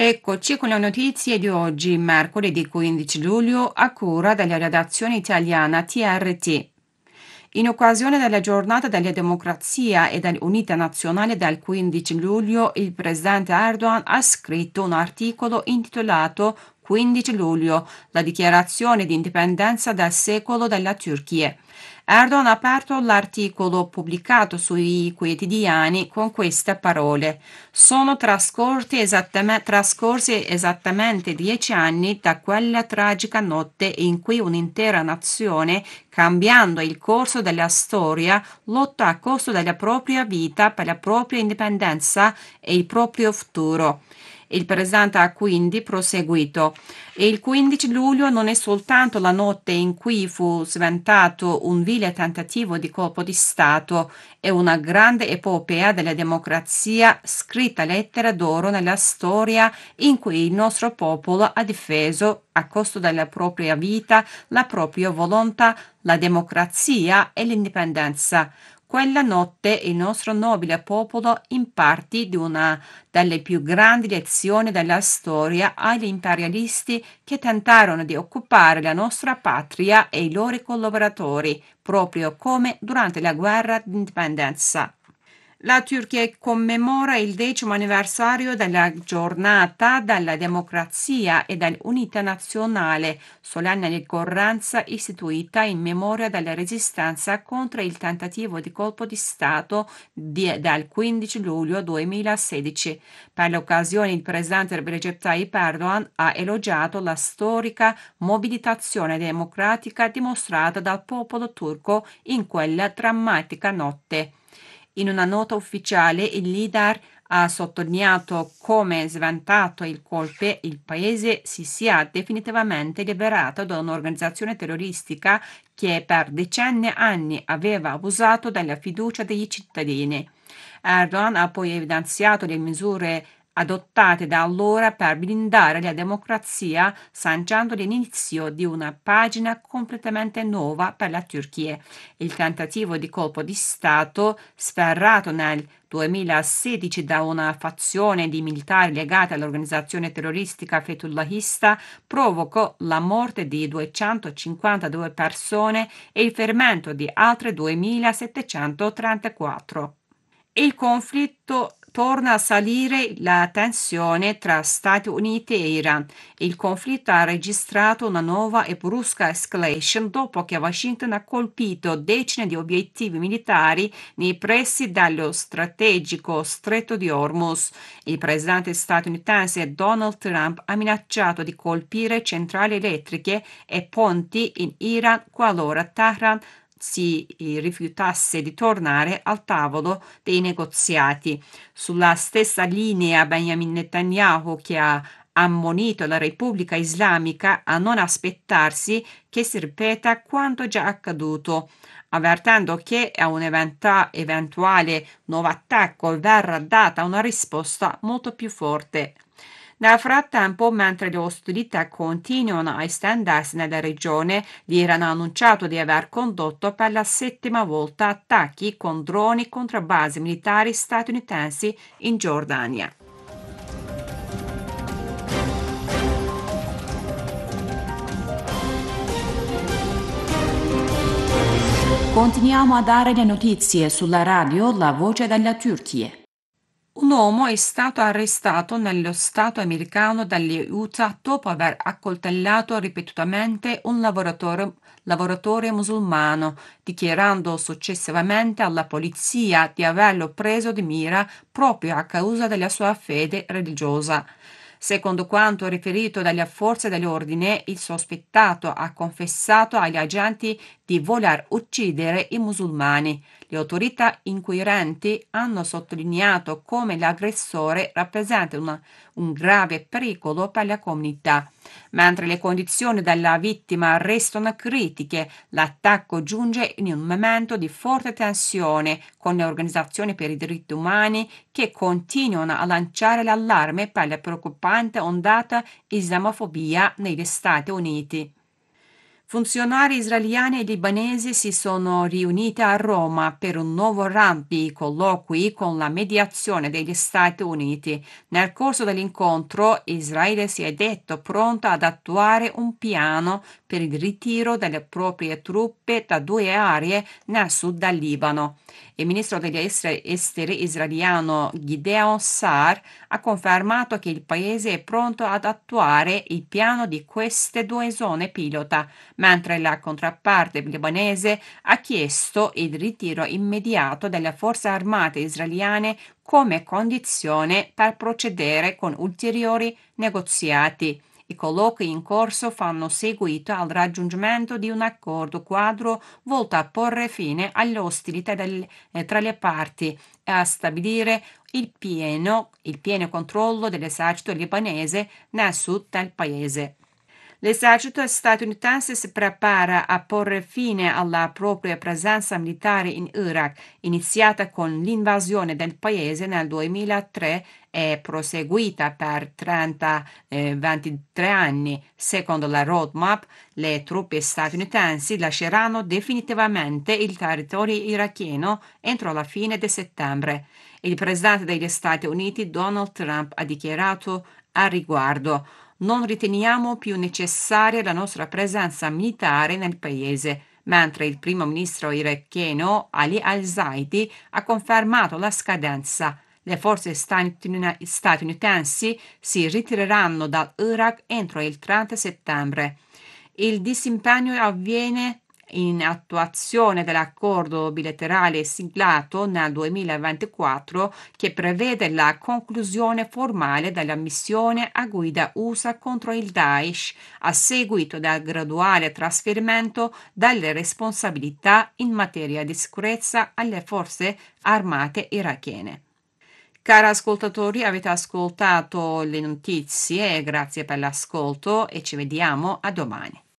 Eccoci con le notizie di oggi, mercoledì 15 luglio, a cura della redazione italiana TRT. In occasione della giornata della democrazia e dell'unità nazionale del 15 luglio, il presidente Erdogan ha scritto un articolo intitolato 15 luglio, la dichiarazione di indipendenza del secolo della Turchia. Erdogan ha aperto l'articolo pubblicato sui quotidiani con queste parole. Sono trascorsi esattamente 10 anni da quella tragica notte in cui un'intera nazione, cambiando il corso della storia, lotta a costo della propria vita per la propria indipendenza e il proprio futuro. Il presidente ha quindi proseguito. E il 15 luglio non è soltanto la notte in cui fu sventato un vile tentativo di colpo di Stato, è una grande epopea della democrazia, scritta lettera d'oro nella storia in cui il nostro popolo ha difeso, a costo della propria vita, la propria volontà, la democrazia e l'indipendenza. Quella notte il nostro nobile popolo impartì di una delle più grandi lezioni della storia agli imperialisti che tentarono di occupare la nostra patria e i loro collaboratori, proprio come durante la guerra d'indipendenza. La Turchia commemora il 10° anniversario della giornata della democrazia e dell'unità nazionale, solenne ricorrenza istituita in memoria della resistenza contro il tentativo di colpo di Stato del 15 luglio 2016. Per l'occasione il presidente Recep Tayyip Erdogan ha elogiato la storica mobilitazione democratica dimostrata dal popolo turco in quella drammatica notte. In una nota ufficiale il leader ha sottolineato come sventato il colpo il paese si sia definitivamente liberato da un'organizzazione terroristica che per anni aveva abusato della fiducia dei cittadini. Erdogan ha poi evidenziato le misure adottate da allora per blindare la democrazia, sancendo l'inizio di una pagina completamente nuova per la Turchia. Il tentativo di colpo di Stato, sferrato nel 2016 da una fazione di militari legati all'organizzazione terroristica fetullahista, provocò la morte di 252 persone e il ferimento di altre 2734. Il conflitto torna a salire la tensione tra Stati Uniti e Iran. Il conflitto ha registrato una nuova e brusca escalation dopo che Washington ha colpito decine di obiettivi militari nei pressi dello strategico Stretto di Hormuz. Il presidente statunitense Donald Trump ha minacciato di colpire centrali elettriche e ponti in Iran qualora Tehran si rifiutasse di tornare al tavolo dei negoziati. Sulla stessa linea Benjamin Netanyahu, che ha ammonito la Repubblica Islamica a non aspettarsi che si ripeta quanto già accaduto, avvertendo che a un eventuale nuovo attacco verrà data una risposta molto più forte. Nel frattempo, mentre le ostilità continuano a estendersi nella regione, l'Iran ha annunciato di aver condotto per la 7ª volta attacchi con droni contro basi militari statunitensi in Giordania. Continuiamo a dare le notizie sulla radio La Voce della Turchia. Un uomo è stato arrestato nello stato americano degli Utah dopo aver accoltellato ripetutamente un lavoratore musulmano, dichiarando successivamente alla polizia di averlo preso di mira proprio a causa della sua fede religiosa. Secondo quanto riferito dalle forze dell'ordine, il sospettato ha confessato agli agenti di voler uccidere i musulmani. Le autorità inquirenti hanno sottolineato come l'aggressore rappresenta un grave pericolo per la comunità. Mentre le condizioni della vittima restano critiche, l'attacco giunge in un momento di forte tensione con le organizzazioni per i diritti umani che continuano a lanciare l'allarme per la preoccupante ondata islamofobia negli Stati Uniti. Funzionari israeliani e libanesi si sono riuniti a Roma per un nuovo round di colloqui con la mediazione degli Stati Uniti. Nel corso dell'incontro, Israele si è detto pronto ad attuare un piano per il ritiro delle proprie truppe da due aree nel sud del Libano. Il ministro degli esteri israeliano Gideon Sa'ar ha confermato che il paese è pronto ad attuare il piano di queste due zone pilota, mentre la controparte libanese ha chiesto il ritiro immediato delle forze armate israeliane come condizione per procedere con ulteriori negoziati. I colloqui in corso fanno seguito al raggiungimento di un accordo quadro volto a porre fine alle ostilità tra le parti e a stabilire il pieno controllo dell'esercito libanese nel sud del paese. L'esercito statunitense si prepara a porre fine alla propria presenza militare in Iraq, iniziata con l'invasione del paese nel 2003 e proseguita per 23 anni. Secondo la roadmap, le truppe statunitensi lasceranno definitivamente il territorio iracheno entro la fine di settembre. Il presidente degli Stati Uniti, Donald Trump, ha dichiarato a riguardo: non riteniamo più necessaria la nostra presenza militare nel paese, mentre il primo ministro iracheno Ali al-Zaidi ha confermato la scadenza. Le forze statunitensi si ritireranno dall'Iraq entro il 30 settembre. Il disimpegno avviene in attuazione dell'accordo bilaterale siglato nel 2024 che prevede la conclusione formale della missione a guida USA contro il Daesh a seguito del graduale trasferimento delle responsabilità in materia di sicurezza alle forze armate irachene. Cari ascoltatori, avete ascoltato le notizie, grazie per l'ascolto e ci vediamo a domani.